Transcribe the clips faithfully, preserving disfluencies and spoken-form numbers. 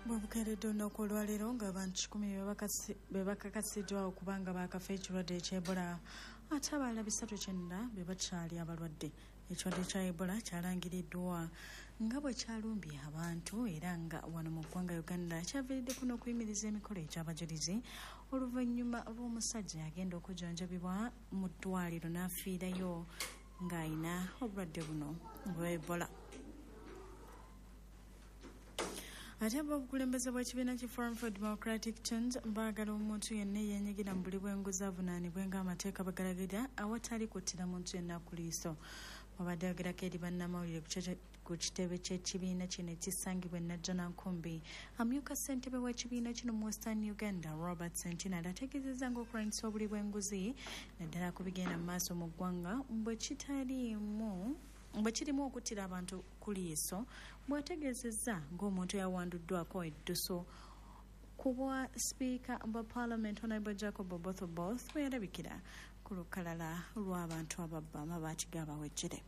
Bwabukeeredde olunaku olwaleero ng'abantu kikumi be bakakasiddwa okubanga baakafa ekirwadde ekya Ebola ate abalala bisatu kyenda be bakyali abalwadde. Ekirwadde kya Ebola kyalangiriddwa nga bwe kyalumbye abantu era nga wano mu ggwanga Uganda kyaviiriddeko n'okuyimiriza emikolo egy'abajulizi oluvannyuma lw'omusajja yagenda okujanjabibwa mu ddwaliro n'afiirayo ng'ayina obulwadde buno bwa Ebola. Ate obukulembeze bw'ekibiina ki Forum for Democratic Change baagala omuntu yenna yeenyigira mu buli bw'enguzi avunaanibwe ng'amateeka bagalagira awatali kuttira muntu yenna ku liiso. Babadde bagerako eri bannamawulire ku kitebe ky'ekibiina kino ekisangibwa e Najjanankumbi. Amyuka ssentebe w'ekibiina kino mu Western Uganda Robert Sentinel ategeezezza ng'okulwanyisa obuli bw'enguzi naddala ku bigenda mu maaso mu ggwanga bwe kitaliimu bwe kirimu okuttira abantu ku liiso bw'ategeezezza ng'omuntu yawanduddwako edduso ku bwa sipiika bwa Parliament Honorable Jacob Oboth Oboth bwe yalabikira ku lukalala lw'abantu ababba amabaati g'abawejjere.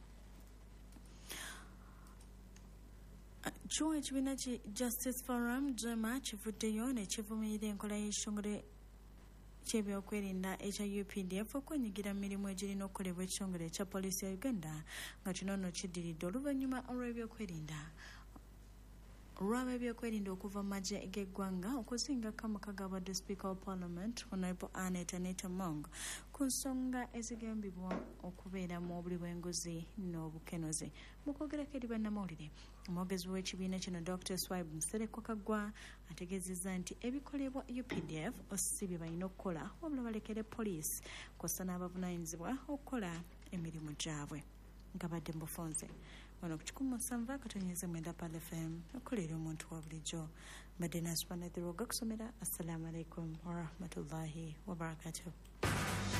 Kyo ekibiina ki Justice Forum Jema kivuddeyo ne kivumirira enkola y'ekitongole ky'ebyokwerinda ekya U P D F okwenyigira mu mirimu egirina okukolebwa ekitongole ekya poliisi ya Uganda nga kino nno kiddiridde oluvannyuma olw'ebyokwerinda lwaba ebyokwerinda okuva mu magye g'eggwanga okuzinga Kamaka gabadde Speaker wa Parliament Honorable Annette Anita Among ku nsonga ezigambibwa okubeeramu obuli bw'enguzi n'obukenozi. Mu kwogerako eri bannamawulire omwogezi w'ekibiina kino Doctor Swibe Musereko Kaggwa ategeezezza nti ebikolebwa U P D F si bye balina okukola wabula balekere poliisi kw'ossa n'abavunaanyizibwa okukola emirimu gyabwe. Ngabadde mbufonze wano ku kikumi musanvu akatonnyeza mwenda Pal F M okulira omuntu wa bulijjo mbadde naspanathiroga kusomera. Assalamu alaikum warahmatullahi wabarakatuh.